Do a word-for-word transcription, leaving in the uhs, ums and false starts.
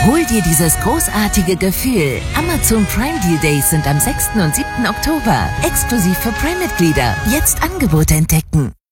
Hol dir dieses großartige Gefühl. Amazon Prime Deal Days sind am sechsten und siebten Oktober. Exklusiv für Prime-Mitglieder. Jetzt Angebote entdecken.